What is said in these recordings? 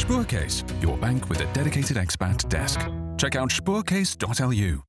Spoorcase, your bank with a dedicated expat desk. Check out spoorcase.lu.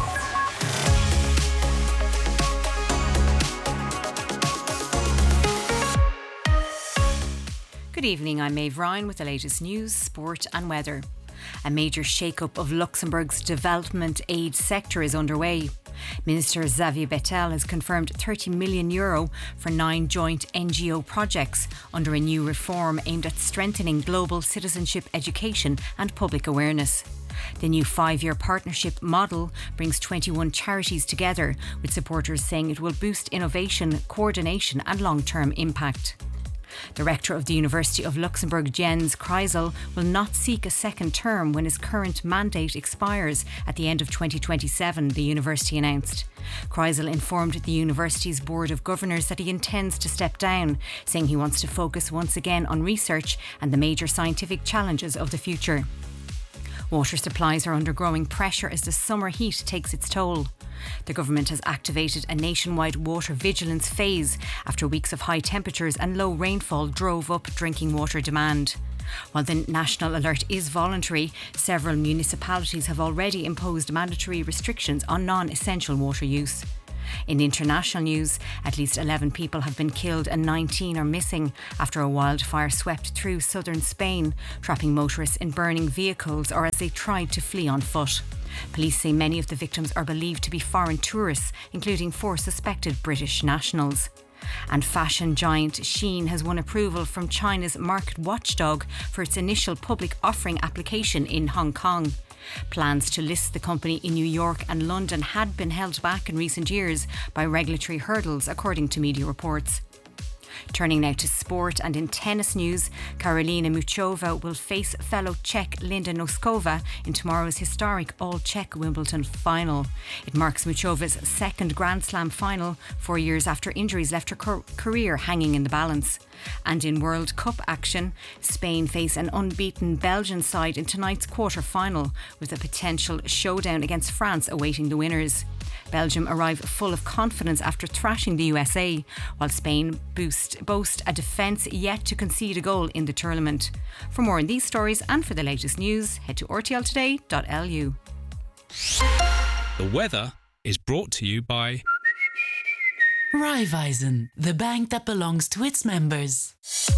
Good evening, I'm Maeve Ryan with the latest news, sport and weather. A major shake-up of Luxembourg's development aid sector is underway. Minister Xavier Bettel has confirmed €30 million for 9 joint NGO projects under a new reform aimed at strengthening global citizenship education and public awareness. The new 5-year partnership model brings 21 charities together, with supporters saying it will boost innovation, coordination and long-term impact. The rector of the University of Luxembourg, Jens Kreisel, will not seek a second term when his current mandate expires at the end of 2027, the university announced. Kreisel informed the university's board of governors that he intends to step down, saying he wants to focus once again on research and the major scientific challenges of the future. Water supplies are under growing pressure as the summer heat takes its toll. The government has activated a nationwide water vigilance phase after weeks of high temperatures and low rainfall drove up drinking water demand. While the national alert is voluntary, several municipalities have already imposed mandatory restrictions on non-essential water use. In international news, at least 11 people have been killed and 19 are missing after a wildfire swept through southern Spain, trapping motorists in burning vehicles or as they tried to flee on foot. Police say many of the victims are believed to be foreign tourists, including 4 suspected British nationals. And fashion giant Shein has won approval from China's market watchdog for its initial public offering application in Hong Kong. Plans to list the company in New York and London had been held back in recent years by regulatory hurdles, according to media reports. Turning now to sport, and in tennis news, Karolina Muchova will face fellow Czech Linda Noskova in tomorrow's historic all-Czech Wimbledon final. It marks Muchova's second Grand Slam final 4 years after injuries left her career hanging in the balance. And in World Cup action, Spain face an unbeaten Belgian side in tonight's quarter-final, with a potential showdown against France awaiting the winners. Belgium arrive full of confidence after thrashing the USA, while Spain boast a defence yet to concede a goal in the tournament. For more on these stories and for the latest news, head to rtltoday.lu. The weather is brought to you by Raiffeisen, the bank that belongs to its members.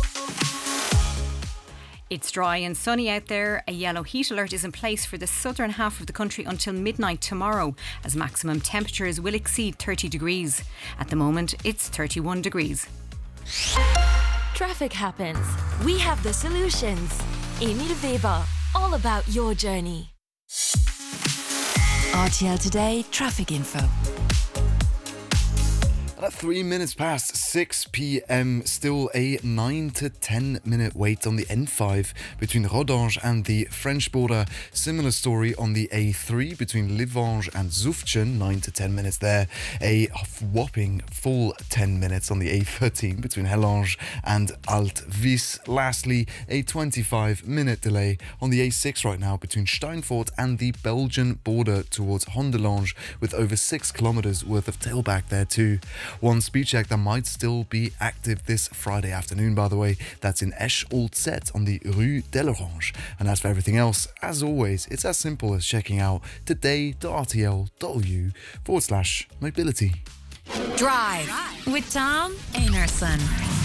It's dry and sunny out there. A yellow heat alert is in place for the southern half of the country until midnight tomorrow, as maximum temperatures will exceed 30 degrees. At the moment, it's 31 degrees. Traffic happens. We have the solutions. Emil Weber, all about your journey. RTL Today Traffic Info. At 3 minutes past 6 p.m, still a 9 to 10 minute wait on the N5 between Rodange and the French border. Similar story on the A3 between Livange and Zufchen, 9 to 10 minutes there. A whopping full 10 minutes on the A13 between Hellange and Alt-Vis. Lastly, a 25-minute delay on the A6 right now between Steinfort and the Belgian border towards Hondelange, with over 6 kilometers worth of tailback there too. One speed check that might still be active this Friday afternoon, by the way. That's in Esch Old Set on the Rue d'Ellerange. And as for everything else, as always, it's as simple as checking out today.rtl.lu/mobility. Drive with Tom Einarson.